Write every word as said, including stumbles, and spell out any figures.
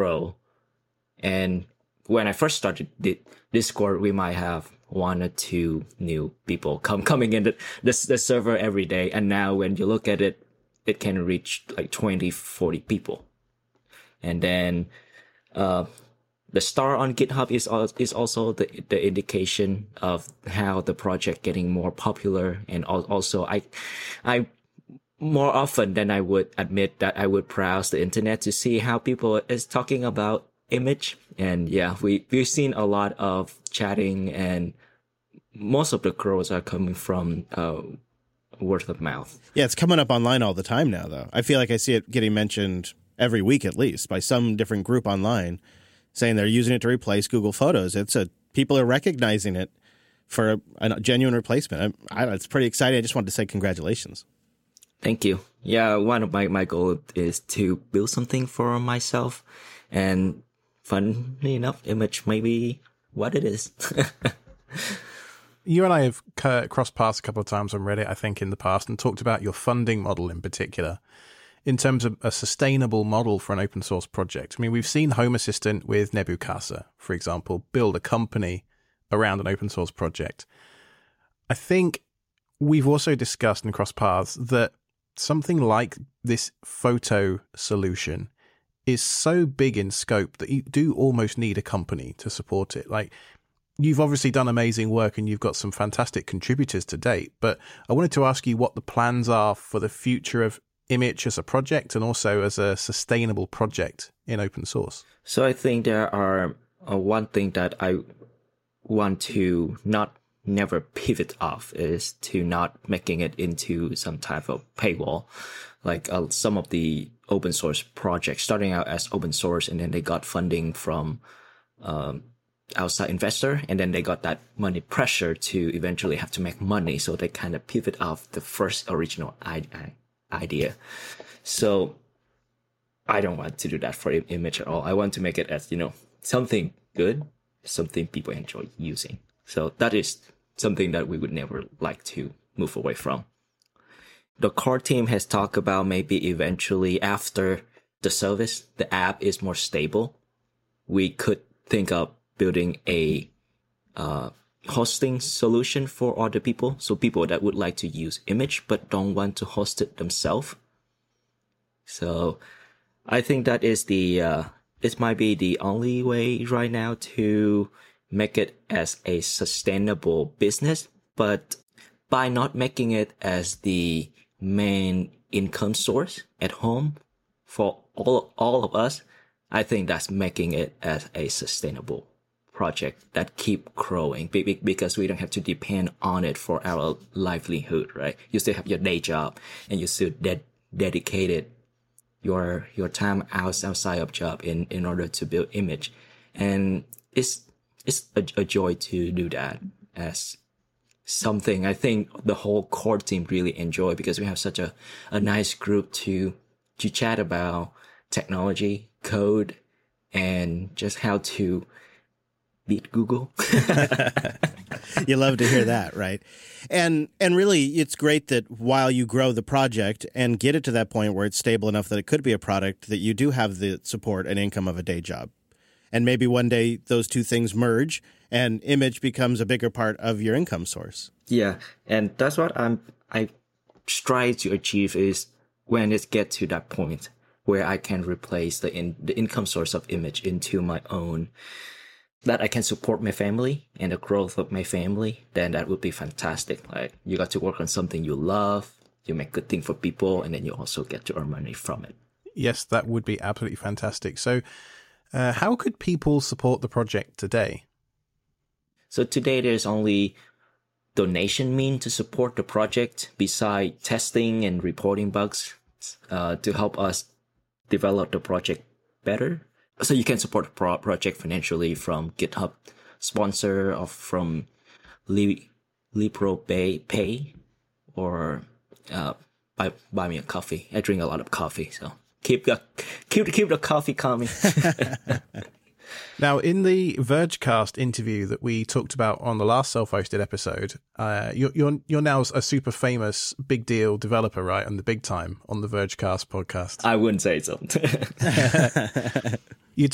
grow. And when I first started Discord, we might have one or two new people come coming in the, the, the server every day. And now when you look at it, it can reach like twenty, forty people. And then uh, the star on GitHub is is also the the indication of how the project getting more popular. And also, I, I more often than I would admit that I would browse the internet to see how people is talking about image. And yeah, we we've seen a lot of chatting, and most of the growth are coming from uh, word of mouth. Yeah, it's coming up online all the time now, though. I feel like I see it getting mentioned every week at least by some different group online, saying they're using it to replace Google Photos. It's a people are recognizing it for a, a genuine replacement. I, I, it's pretty exciting. I just wanted to say congratulations. Thank you. Yeah, one of my, my goals is to build something for myself. And funnily enough, image may be what it is. You and I have crossed paths a couple of times on Reddit, I think, in the past, and talked about your funding model in particular, in terms of a sustainable model for an open source project. I mean, we've seen Home Assistant with Nebucasa, for example, build a company around an open source project. I think we've also discussed and crossed paths that something like this photo solution is so big in scope that you do almost need a company to support it. Like, you've obviously done amazing work and you've got some fantastic contributors to date, but I wanted to ask you what the plans are for the future of Image as a project and also as a sustainable project in open source. So I think there are uh, one thing that I want to not never pivot off is to not making it into some type of paywall. Like uh, some of the open source projects starting out as open source, and then they got funding from um, outside investor, and then they got that money pressure to eventually have to make money. So they kind of pivot off the first original idea. idea. So I don't want to do that for Image at all. I want to make it as, you know, something good, something people enjoy using. So that is something that we would never like to move away from. The core team has talked about maybe eventually after the service, the app is more stable, we could think of building a uh, hosting solution for other people. So people that would like to use Image but don't want to host it themselves. So I think that is the, uh, this might be the only way right now to make it as a sustainable business. But by not making it as the main income source at home for all, all of us, I think that's making it as a sustainable project that keep growing because we don't have to depend on it for our livelihood, right? You still have your day job and you still de- dedicated your your time out, outside of job in, in order to build Image. And it's it's a, a joy to do that as something I think the whole core team really enjoy because we have such a, a nice group to to chat about technology, code, and just how to beat Google. You love to hear that, right? And and really, it's great that while you grow the project and get it to that point where it's stable enough that it could be a product, that you do have the support and income of a day job. And maybe one day those two things merge and Image becomes a bigger part of your income source. Yeah, and that's what I'm I strive to achieve is when it gets to that point where I can replace the in, the income source of Image into my own, that I can support my family and the growth of my family, then that would be fantastic. Like, you got to work on something you love, you make good thing for people, and then you also get to earn money from it. Yes, that would be absolutely fantastic. So uh, how could people support the project today? So today there's only donation mean to support the project beside testing and reporting bugs uh, to help us develop the project better. So you can support the pro- project financially from GitHub sponsor or from Li- Libro Bay Pay or uh, buy, buy me a coffee. I drink a lot of coffee, so keep the keep keep the coffee coming. Now, in the Vergecast interview that we talked about on the last self-hosted episode, uh, you're, you're you're now a super famous, big deal developer, right? On the big time on the Vergecast podcast. I wouldn't say so.